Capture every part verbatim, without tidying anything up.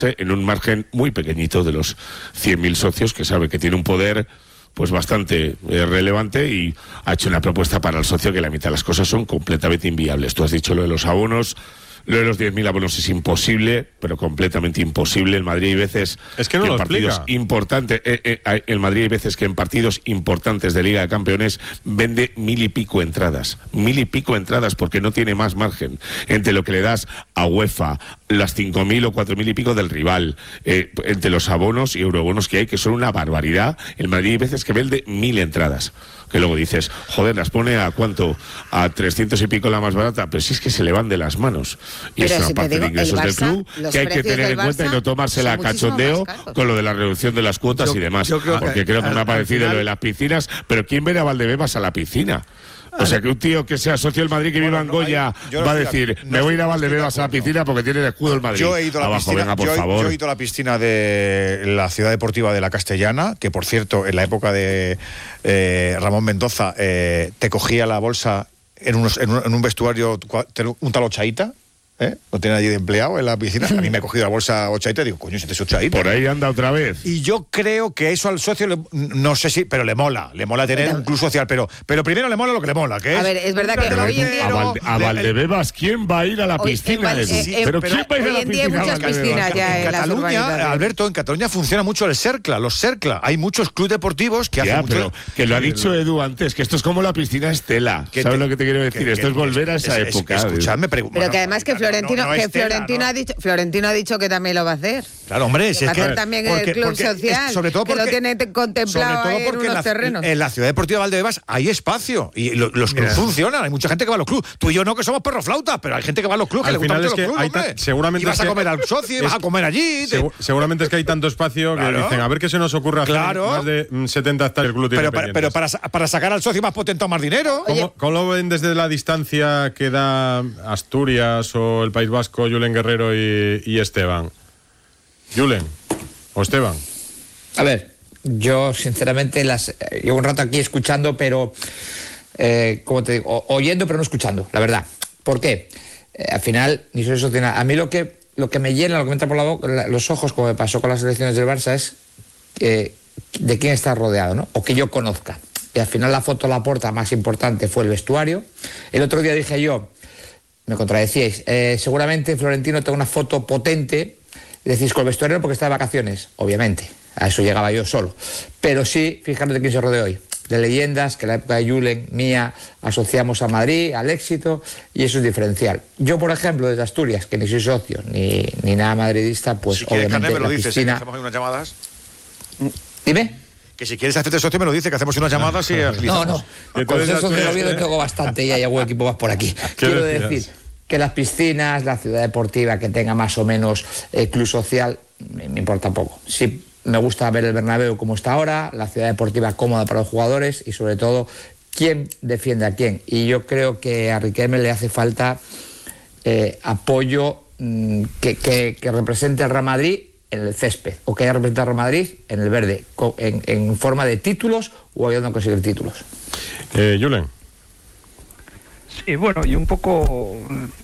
en un margen muy pequeñito de los cien mil socios, que sabe que tiene un poder pues bastante eh, relevante, y ha hecho una propuesta para el socio que la mitad de las cosas son completamente inviables. Tú has dicho lo de los abonos. Lo de los diez mil abonos es imposible, pero completamente imposible. El Madrid hay veces es que, no que en lo partidos explica. importantes, eh, eh, el Madrid hay veces que en partidos importantes de Liga de Campeones vende mil y pico entradas, mil y pico entradas porque no tiene más margen entre lo que le das a UEFA, las cinco mil o cuatro mil y pico del rival, eh, entre los abonos y eurobonos que hay, que son una barbaridad. El Madrid hay veces que vende mil entradas, que luego dices, joder, las pone a cuánto, a trescientos y pico la más barata, pero si es que se le van de las manos. Y pero es una si parte digo, de ingresos Barça, del club que hay que tener en cuenta y no tomársela a cachondeo con lo de la reducción de las cuotas yo, y demás. Creo porque que, creo que al, me ha parecido final, lo de las piscinas, pero ¿quién ve a Valdebebas a la piscina? O sea, que un tío que sea socio del Madrid que bueno, viva en no, Goya yo no va a estoy, decir, no me voy a ir a estoy, Valdebebas a la piscina porque tiene el escudo del Madrid. Yo he ido a la Abajo, piscina, venga, por yo, favor. yo he ido a la piscina de la Ciudad Deportiva de la Castellana, que por cierto, en la época de eh, Ramón Mendoza, eh, te cogía la bolsa en, unos, en, un, en un vestuario, un tal Ochaíta. ¿Eh? No tiene nadie de empleado en la piscina. A mí me ha cogido la bolsa Ochaíta y digo, coño, este es Ochaíta. Por ahí anda otra vez. Y yo creo que eso al socio, le, no sé si, pero le mola. Le mola tener un club social. Pero, pero primero le mola lo que le mola, que es... A ver, es verdad que hoy en día... A, Valde, a Valdebebas, ¿quién va a ir a la Hoy, piscina? en, sí, eh, pero, pero ¿quién va a ir a la hoy en día hay piscina? muchas piscinas ya en, en las Cataluña, Alberto, en Cataluña funciona mucho el Cercla, los Cercla. Hay muchos clubes deportivos que ya, hacen pero mucho... que lo ha dicho Edu antes, que esto es como la piscina Estela. ¿Sabes te, lo que te quiero decir? que, esto que, es volver a esa es, época. Es, escuchadme, pero bueno, que además que Florentino, no, no que Estela, Florentino, no. ha dicho, Florentino ha dicho que también lo va a hacer. Claro, hombre, que va a hacer también en el club social, es, sobre todo porque, que lo tiene contemplado sobre todo en unos en la, terrenos. En la Ciudad Deportiva de Valdebebas hay espacio y lo, los clubes funcionan. Hay mucha gente que va a los clubes. Tú y yo no, que somos perroflautas, pero hay gente que va a los clubes, que le gustan los clubes, hombre. Seguramente y vas es a que comer al socio, y vas a comer allí. Te... Segu seguramente es que hay tanto espacio que claro. dicen, a ver qué se nos ocurre hacer claro. más de setenta hectáreas el club tiene Pero, para, pero para, para sacar al socio más potente o más dinero. ¿Cómo, ¿Cómo lo ven desde la distancia que da Asturias o el País Vasco, Julen Guerrero y, y Esteban? Julen o Esteban. A ver, yo sinceramente las eh, llevo un rato aquí escuchando, pero eh, como te digo, o, oyendo pero no escuchando, la verdad. ¿Por qué? Eh, al final ni soy socio. A mí lo que lo que me llena, lo que me entra por la boca, la, los ojos, como me pasó con las elecciones del Barça, es eh, de quién está rodeado, ¿no? O que yo conozca. Y al final la foto la porta más importante fue el vestuario. El otro día dije yo, me contradecíais, eh, seguramente Florentino tenga una foto potente. Decís con el vestuario porque está de vacaciones, obviamente, a eso llegaba yo solo. Pero sí, fijaros de quién se rodea hoy. De leyendas que en la época de Julen, mía, asociamos a Madrid, al éxito, y eso es diferencial. Yo, por ejemplo, desde Asturias, que ni soy socio, ni, ni nada madridista, pues si obviamente quieres, Carne, me lo la dices, piscina... ¿eh? Hacemos unas llamadas. Dime. Que si quieres hacerte socio me lo dice, que hacemos unas llamadas y agilizamos. No, no, con eso de Oviedo tengo bastante y hay algún equipo más por aquí. Quiero decir que las piscinas, la ciudad deportiva que tenga más o menos eh, club social, me, me importa poco. Sí, me gusta ver el Bernabéu como está ahora, la ciudad deportiva cómoda para los jugadores y sobre todo quién defiende a quién. Y yo creo que a Riquelme le hace falta eh, apoyo mmm, que, que, que represente al Real Madrid en el césped, o que haya representado al Real Madrid en el verde, en, en forma de títulos o ayudando a conseguir títulos. Eh, Julen. Sí, bueno, y un poco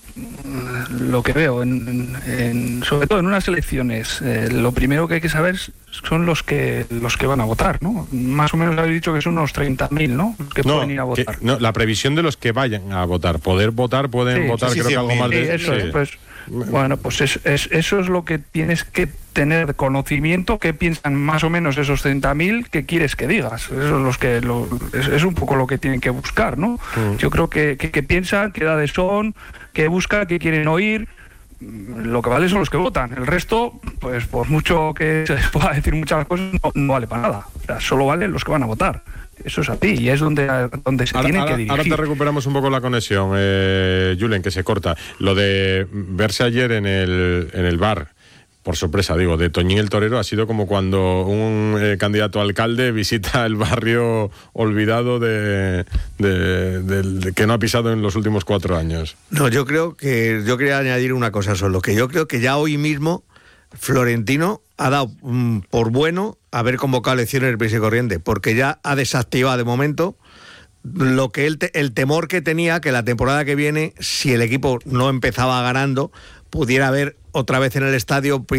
lo que veo, en, en, sobre todo en unas elecciones, eh, lo primero que hay que saber son los que los que van a votar, ¿no? Más o menos habéis dicho que son unos treinta mil, ¿no? Los que no, pueden ir a votar. Que, no, la previsión de los que vayan a votar. Poder votar, pueden sí, votar, sí, creo sí, que algo más de... Sí, eso sí. es, pues, bueno, pues es, es, eso es lo que tienes que tener conocimiento, qué piensan más o menos esos treinta mil, qué quieres que digas. Eso es, los que lo, es, es un poco lo que tienen que buscar, ¿no? Mm. Yo creo que, que, que piensan, qué edades son, qué buscan, qué quieren oír. Lo que vale son los que votan. El resto, pues por mucho que se les pueda decir muchas cosas, no, no vale para nada. O sea, solo valen los que van a votar. Eso es así, y es donde, donde se ahora, tienen ahora, que dirigir. Ahora te recuperamos un poco la conexión, eh, Julen, que se corta. Lo de verse ayer en el, en el bar, por sorpresa, digo, de Toñín el Torero, ha sido como cuando un eh, candidato a alcalde visita el barrio olvidado de, de, de, de que no ha pisado en los últimos cuatro años. No, yo creo que, yo quería añadir una cosa solo, que yo creo que ya hoy mismo Florentino ha dado mm, por bueno haber convocado elecciones del Prisa y Corriente, porque ya ha desactivado de momento lo que él te, el temor que tenía que la temporada que viene, si el equipo no empezaba ganando, pudiera haber otra vez en el estadio